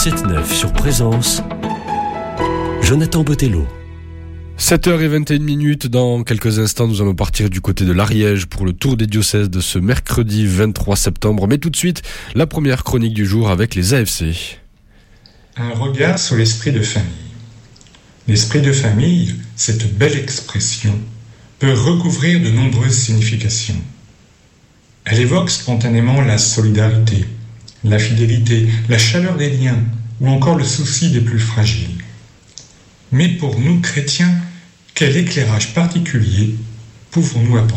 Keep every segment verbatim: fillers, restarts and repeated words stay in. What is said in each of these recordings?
sept neuf sur Présence, Jonathan Botello. sept heures vingt et une minutes, dans quelques instants nous allons partir du côté de l'Ariège pour le tour des diocèses de ce mercredi vingt-trois septembre. Mais tout de suite, la première chronique du jour avec les A F C. Un regard sur l'esprit de famille. L'esprit de famille, cette belle expression, peut recouvrir de nombreuses significations. Elle évoque spontanément la solidarité, la fidélité, la chaleur des liens ou encore le souci des plus fragiles. Mais pour nous chrétiens, quel éclairage particulier pouvons-nous apporter ?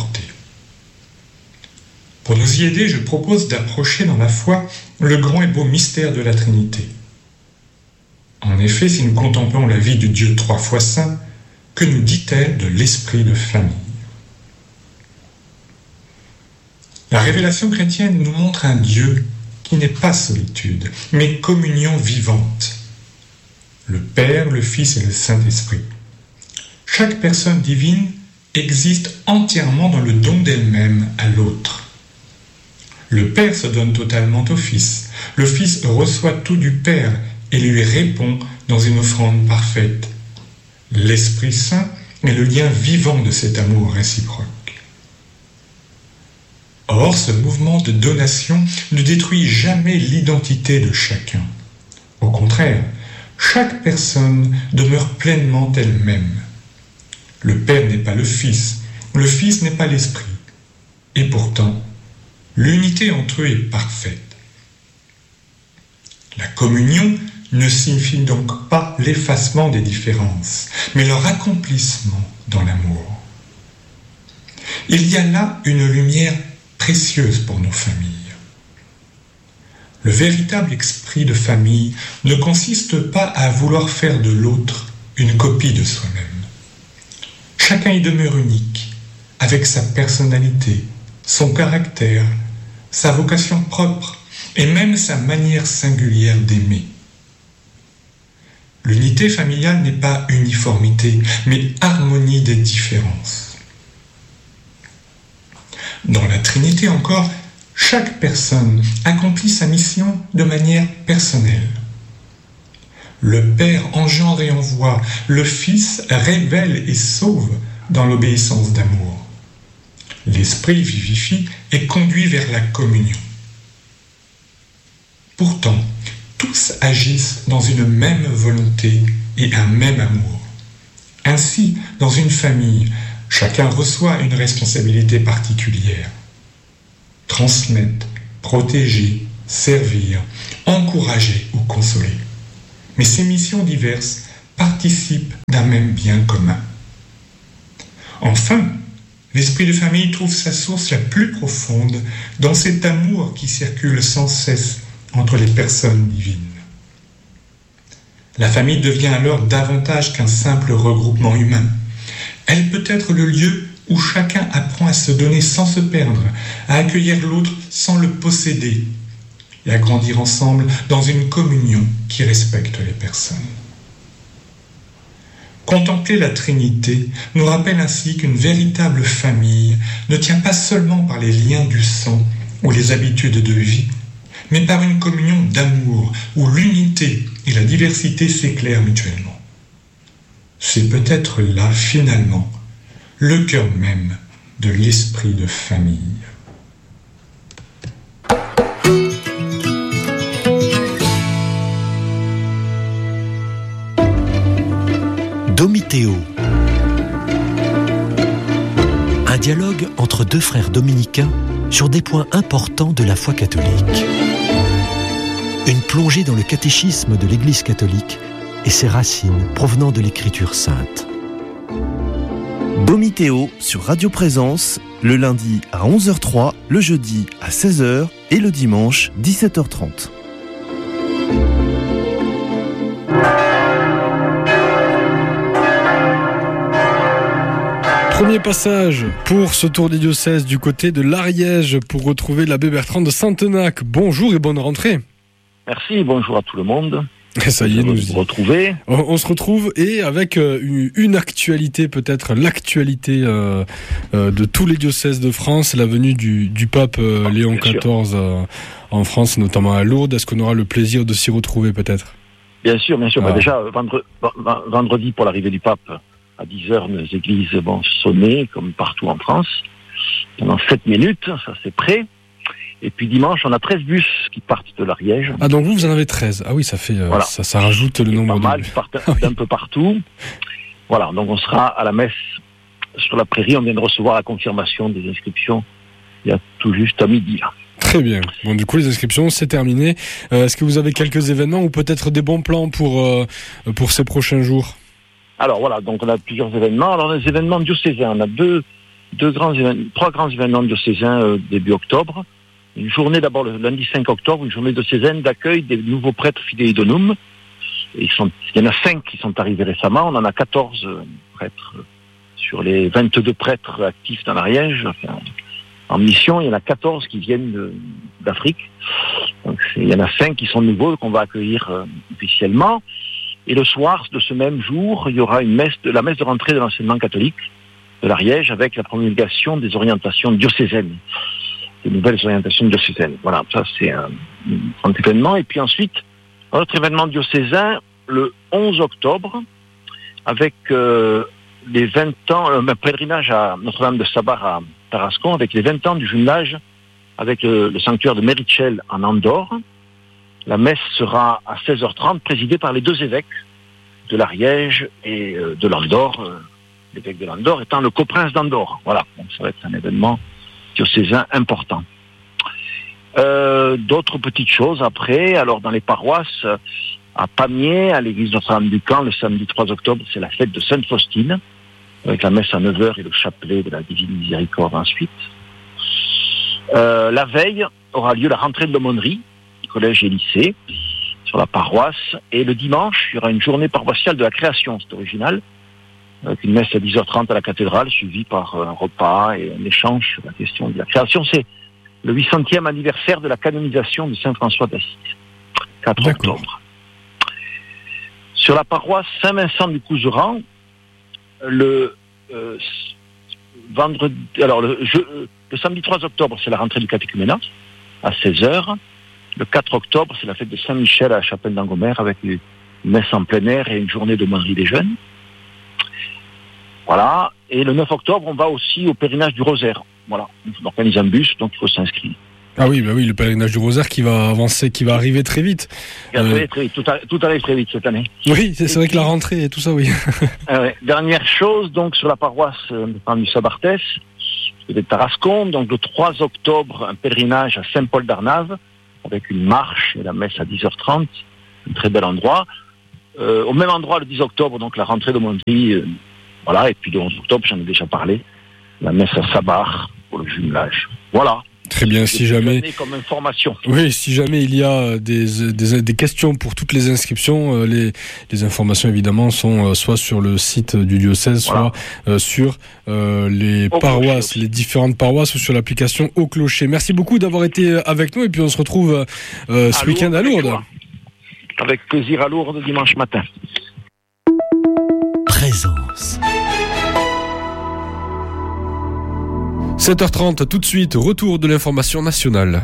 Pour nous y aider, je propose d'approcher dans la foi le grand et beau mystère de la Trinité. En effet, si nous contemplons la vie du Dieu trois fois saint, que nous dit-elle de l'esprit de famille ? La révélation chrétienne nous montre un Dieu qui n'est pas solitude, mais communion vivante. Le Père, le Fils et le Saint-Esprit. Chaque personne divine existe entièrement dans le don d'elle-même à l'autre. Le Père se donne totalement au Fils. Le Fils reçoit tout du Père et lui répond dans une offrande parfaite. L'Esprit Saint est le lien vivant de cet amour réciproque. Or, ce mouvement de donation ne détruit jamais l'identité de chacun. Au contraire, chaque personne demeure pleinement elle-même. Le Père n'est pas le Fils, le Fils n'est pas l'Esprit. Et pourtant, l'unité entre eux est parfaite. La communion ne signifie donc pas l'effacement des différences, mais leur accomplissement dans l'amour. Il y a là une lumière précieuse pour nos familles. Le véritable esprit de famille ne consiste pas à vouloir faire de l'autre une copie de soi-même. Chacun y demeure unique, avec sa personnalité, son caractère, sa vocation propre et même sa manière singulière d'aimer. L'unité familiale n'est pas uniformité, mais harmonie des différences. Dans la Trinité encore, chaque personne accomplit sa mission de manière personnelle. Le Père engendre et envoie, le Fils révèle et sauve dans l'obéissance d'amour. L'Esprit vivifie et conduit vers la communion. Pourtant, tous agissent dans une même volonté et un même amour. Ainsi, dans une famille, chacun reçoit une responsabilité particulière. Transmettre, protéger, servir, encourager ou consoler. Mais ces missions diverses participent d'un même bien commun. Enfin, l'esprit de famille trouve sa source la plus profonde dans cet amour qui circule sans cesse entre les personnes divines. La famille devient alors davantage qu'un simple regroupement humain. Elle peut être le lieu où chacun apprend à se donner sans se perdre, à accueillir l'autre sans le posséder, et à grandir ensemble dans une communion qui respecte les personnes. Contempler la Trinité nous rappelle ainsi qu'une véritable famille ne tient pas seulement par les liens du sang ou les habitudes de vie, mais par une communion d'amour où l'unité et la diversité s'éclairent mutuellement. C'est peut-être là, finalement, le cœur même de l'esprit de famille. Domitéo. Un dialogue entre deux frères dominicains sur des points importants de la foi catholique. Une plongée dans le catéchisme de l'Église catholique et ses racines provenant de l'Écriture sainte. Domitéo sur Radio Présence, le lundi à onze heures trois, le jeudi à seize heures et le dimanche dix-sept heures trente. Premier passage pour ce tour des diocèses du côté de l'Ariège pour retrouver l'abbé Bertrand de Santenac. Bonjour et bonne rentrée. Merci, bonjour à tout le monde. Ça y est, nous nous retrouver. On, on se retrouve et avec euh, une, une actualité, peut-être l'actualité euh, euh, de tous les diocèses de France, la venue du, du pape euh, Léon quatorze euh, en France, notamment à Lourdes. Est-ce qu'on aura le plaisir de s'y retrouver peut-être ? Bien sûr, bien sûr. Ah. Bah, déjà, vendre, vendredi pour l'arrivée du pape, à dix heures, nos églises vont sonner, comme partout en France, pendant sept minutes, ça c'est prêt. Et puis dimanche, on a treize bus qui partent de l'Ariège. Ah, donc vous, vous en avez treize. Ah oui, ça fait, euh, voilà. ça, ça rajoute le nombre pas de mal, bus. Ils partent ah, oui. d'un peu partout. Voilà, donc on sera à la messe sur la prairie. On vient de recevoir la confirmation des inscriptions il y a tout juste à midi, là. Très bien. Bon, du coup, les inscriptions, c'est terminé. Euh, est-ce que vous avez quelques événements ou peut-être des bons plans pour, euh, pour ces prochains jours ? Alors voilà, donc on a plusieurs événements. Alors les événements diocésains, on a deux, deux grands événements, trois grands événements diocésains euh, début octobre. Une journée d'abord le lundi cinq octobre, une journée diocésaine d'accueil des nouveaux prêtres fidei donum. Ils sont, il y en a cinq qui sont arrivés récemment. On en a quatorze euh, prêtres euh, sur les vingt-deux prêtres actifs dans l'Ariège. Enfin, en mission, il y en a quatorze qui viennent de, d'Afrique. Donc il y en a cinq qui sont nouveaux qu'on va accueillir euh, officiellement. Et le soir de ce même jour, il y aura une messe de la messe de rentrée de l'enseignement catholique de l'Ariège avec la promulgation des orientations diocésaines, des nouvelles orientations diocésaines. Voilà, ça c'est un, un événement. Et puis ensuite, un autre événement diocésain, le onze octobre, avec euh, les vingt ans, euh, un pèlerinage à Notre-Dame de Sabar à Tarascon, avec les vingt ans du jumelage avec le, le sanctuaire de Merichel en Andorre. La messe sera à seize heures trente, présidée par les deux évêques de l'Ariège et euh, de l'Andorre, euh, l'évêque de l'Andorre étant le coprince d'Andorre. Voilà, donc ça va être un événement diocésain important. Euh, d'autres petites choses après, alors dans les paroisses, à Pamiers, à l'église Notre-Dame du Camp, le samedi trois octobre, c'est la fête de Sainte Faustine, avec la messe à neuf heures et le chapelet de la Divine Miséricorde ensuite. Euh, la veille aura lieu la rentrée de l'aumônerie, collège et lycée, sur la paroisse. Et le dimanche, il y aura une journée paroissiale de la création, c'est original, avec une messe à dix heures trente à la cathédrale, suivie par un repas et un échange sur la question de la création. C'est le huit centième anniversaire de la canonisation de Saint François d'Assise, quatre octobre. Sur la paroisse Saint-Vincent du Couserans, le euh, vendredi, alors le, je, le samedi trois octobre, c'est la rentrée du catéchuménat, à seize heures. Le quatre octobre, c'est la fête de Saint-Michel à la chapelle d'Angomère avec une messe en plein air et une journée d'aumônerie des jeunes. Voilà. Et le neuf octobre, on va aussi au pèlerinage du Rosaire. Voilà. On organise un bus, donc il faut s'inscrire. Ah oui, bah oui, le pèlerinage du Rosaire qui va avancer, qui va arriver très vite. Il va euh... très vite, tout, a, tout arrive très vite cette année. Oui, c'est, c'est vrai que la rentrée et tout ça, oui. euh, ouais. Dernière chose, donc sur la paroisse euh, du Sabartès, de Tarascon, donc le trois octobre, un pèlerinage à Saint-Paul d'Arnave, avec une marche et la messe à dix heures trente, un très bel endroit. Euh, au même endroit, le dix octobre, donc la rentrée de Mondry, euh, voilà, et puis le onze octobre, j'en ai déjà parlé, la messe à Sabar pour le jumelage. Voilà. Très bien, si jamais. Comme information. Oui, si jamais il y a des, des, des questions pour toutes les inscriptions, les, les informations évidemment sont soit sur le site du diocèse, voilà. soit euh, sur euh, les Au paroisses, clocher. les différentes paroisses ou sur l'application Au Clocher. Merci beaucoup d'avoir été avec nous et puis on se retrouve euh, ce week-end à Lourdes. Avec, avec plaisir à Lourdes dimanche matin. Présence. sept heures trente, tout de suite, retour de l'information nationale.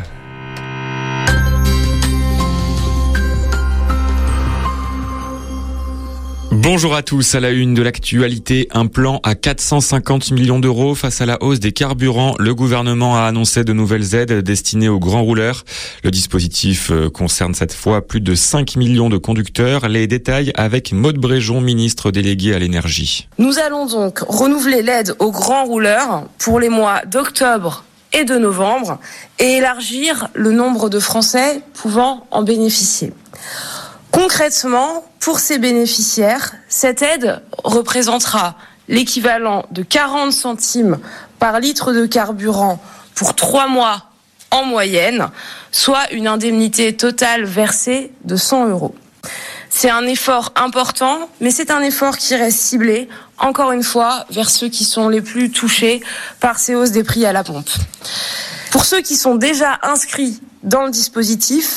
Bonjour à tous, à la une de l'actualité, un plan à quatre cent cinquante millions d'euros face à la hausse des carburants. Le gouvernement a annoncé de nouvelles aides destinées aux grands rouleurs. Le dispositif concerne cette fois plus de cinq millions de conducteurs. Les détails avec Maude Bréjon, ministre déléguée à l'énergie. Nous allons donc renouveler l'aide aux grands rouleurs pour les mois d'octobre et de novembre et élargir le nombre de Français pouvant en bénéficier. Concrètement, pour ces bénéficiaires, cette aide représentera l'équivalent de quarante centimes par litre de carburant pour trois mois en moyenne, soit une indemnité totale versée de cent euros. C'est un effort important, mais c'est un effort qui reste ciblé, encore une fois, vers ceux qui sont les plus touchés par ces hausses des prix à la pompe. Pour ceux qui sont déjà inscrits dans le dispositif,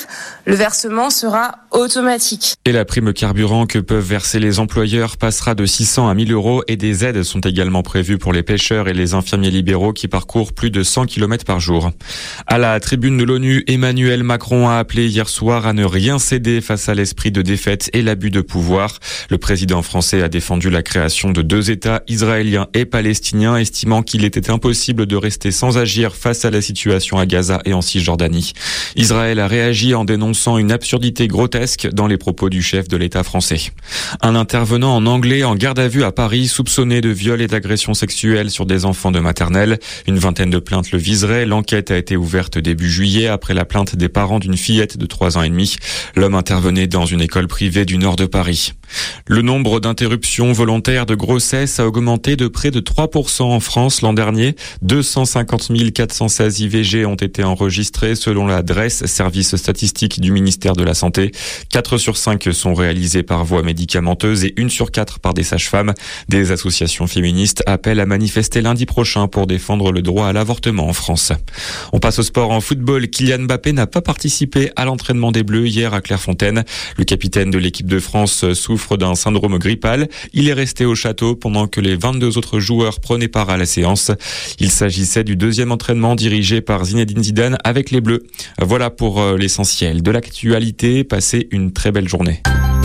Le versement sera automatique. Et la prime carburant que peuvent verser les employeurs passera de six cents à mille euros et des aides sont également prévues pour les pêcheurs et les infirmiers libéraux qui parcourent plus de cent kilomètres par jour. À la tribune de l'ONU, Emmanuel Macron a appelé hier soir à ne rien céder face à l'esprit de défaite et l'abus de pouvoir. Le président français a défendu la création de deux États, israéliens et palestiniens, estimant qu'il était impossible de rester sans agir face à la situation à Gaza et en Cisjordanie. Israël a réagi en dénonçant une absurdité grotesque dans les propos du chef de l'État français. Un intervenant en anglais en garde à vue à Paris, soupçonné de viol et d'agression sexuelle sur des enfants de maternelle. Une vingtaine de plaintes le viseraient. L'enquête a été ouverte début juillet après la plainte des parents d'une fillette de trois ans et demi. L'homme intervenait dans une école privée du nord de Paris. Le nombre d'interruptions volontaires de grossesse a augmenté de près de trois pour cent en France l'an dernier. deux cent cinquante mille quatre cent seize I V G ont été enregistrés selon la D R E S, service statistique du ministère de la Santé. quatre sur cinq sont réalisés par voie médicamenteuse et une sur quatre par des sages-femmes. Des associations féministes appellent à manifester lundi prochain pour défendre le droit à l'avortement en France. On passe au sport en football. Kylian Mbappé n'a pas participé à l'entraînement des Bleus hier à Clairefontaine. Le capitaine de l'équipe de France souffre d'un syndrome grippal. Il est resté au château pendant que les vingt-deux autres joueurs prenaient part à la séance. Il s'agissait du deuxième entraînement dirigé par Zinedine Zidane avec les Bleus. Voilà pour l'essentiel de l'actualité. Passez une très belle journée.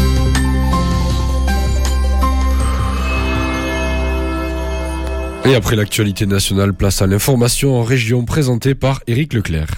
Et après l'actualité nationale, place à l'information en région présentée par Éric Leclerc.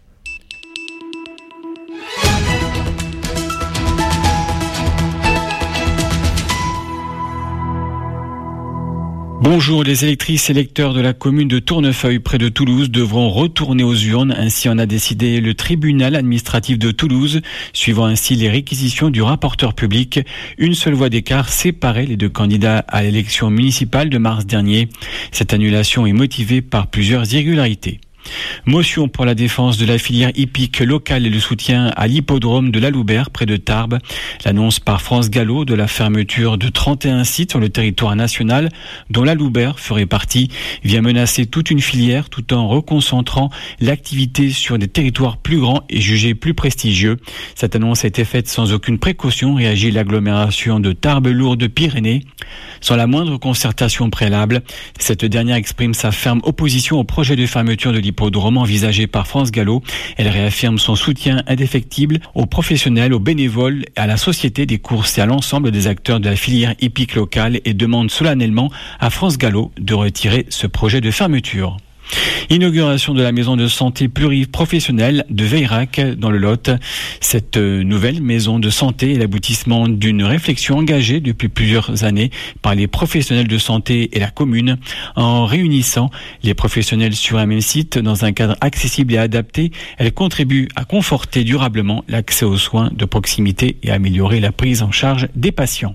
Bonjour, les électrices et électeurs de la commune de Tournefeuille près de Toulouse devront retourner aux urnes. Ainsi en a décidé le tribunal administratif de Toulouse, suivant ainsi les réquisitions du rapporteur public. Une seule voix d'écart séparait les deux candidats à l'élection municipale de mars dernier. Cette annulation est motivée par plusieurs irrégularités. Motion pour la défense de la filière hippique locale et le soutien à l'hippodrome de la Loubert près de Tarbes. L'annonce par France Gallo de la fermeture de trente et un sites sur le territoire national dont la Loubert ferait partie vient menacer toute une filière tout en reconcentrant l'activité sur des territoires plus grands et jugés plus prestigieux. Cette annonce a été faite sans aucune précaution, réagit l'agglomération de Tarbes-Lourdes-Pyrénées. Sans la moindre concertation préalable, cette dernière exprime sa ferme opposition au projet de fermeture de l'hippodrome envisagé par France Gallo. Elle réaffirme son soutien indéfectible aux professionnels, aux bénévoles, à la société des courses et à l'ensemble des acteurs de la filière hippique locale et demande solennellement à France Gallo de retirer ce projet de fermeture. Inauguration de la maison de santé pluriprofessionnelle de Veyrac dans le Lot. Cette nouvelle maison de santé est l'aboutissement d'une réflexion engagée depuis plusieurs années par les professionnels de santé et la commune. En réunissant les professionnels sur un même site dans un cadre accessible et adapté, elle contribue à conforter durablement l'accès aux soins de proximité et à améliorer la prise en charge des patients.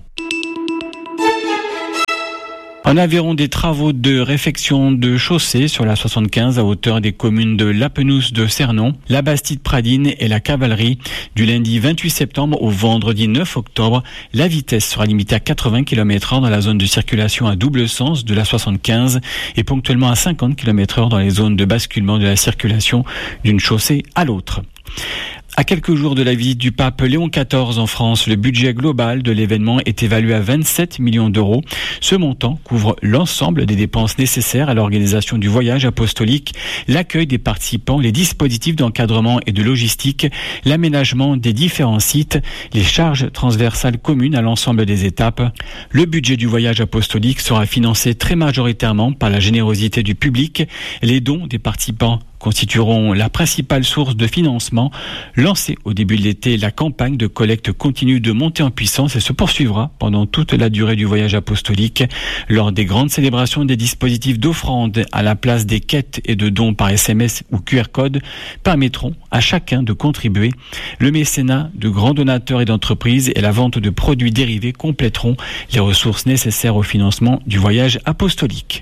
En Aveyron, des travaux de réfection de chaussée sur la soixante-quinze à hauteur des communes de Lapenous de Cernon, la Bastide-Pradine et la Cavalerie. Du lundi vingt-huit septembre au vendredi neuf octobre, la vitesse sera limitée à quatre-vingts kilomètres heure dans la zone de circulation à double sens de la soixante-quinze et ponctuellement à cinquante kilomètres heure dans les zones de basculement de la circulation d'une chaussée à l'autre. À quelques jours de la visite du pape Léon quatorze en France, le budget global de l'événement est évalué à vingt-sept millions d'euros. Ce montant couvre l'ensemble des dépenses nécessaires à l'organisation du voyage apostolique, l'accueil des participants, les dispositifs d'encadrement et de logistique, l'aménagement des différents sites, les charges transversales communes à l'ensemble des étapes. Le budget du voyage apostolique sera financé très majoritairement par la générosité du public. Les dons des participants constitueront la principale source de financement. Lancée au début de l'été, la campagne de collecte continue de monter en puissance et se poursuivra pendant toute la durée du voyage apostolique. Lors des grandes célébrations, des dispositifs d'offrande à la place des quêtes et de dons par S M S ou Q R code permettront à chacun de contribuer. Le mécénat de grands donateurs et d'entreprises et la vente de produits dérivés compléteront les ressources nécessaires au financement du voyage apostolique.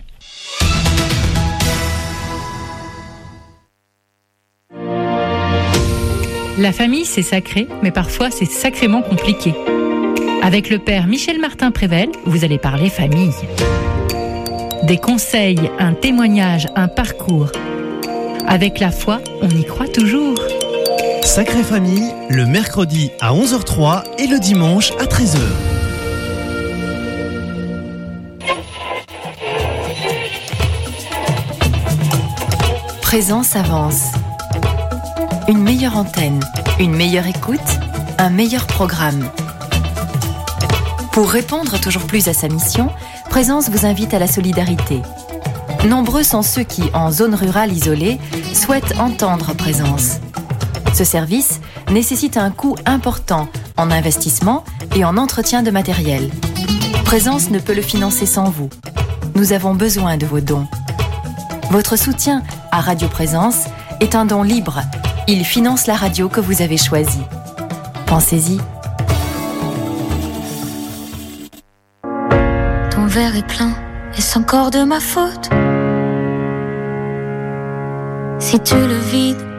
La famille, c'est sacré, mais parfois c'est sacrément compliqué. Avec le père Michel Martin Prével, vous allez parler famille. Des conseils, un témoignage, un parcours. Avec la foi, on y croit toujours. Sacrée Famille, le mercredi à onze heures trois et le dimanche à treize heures. Présence avance. Une meilleure antenne, une meilleure écoute, un meilleur programme. Pour répondre toujours plus à sa mission, Présence vous invite à la solidarité. Nombreux sont ceux qui, en zone rurale isolée, souhaitent entendre Présence. Ce service nécessite un coût important en investissement et en entretien de matériel. Présence ne peut le financer sans vous. Nous avons besoin de vos dons. Votre soutien à Radio Présence est un don libre. Il finance la radio que vous avez choisie. Pensez-y. Ton verre est plein, est-ce encore de ma faute? Si tu le vides,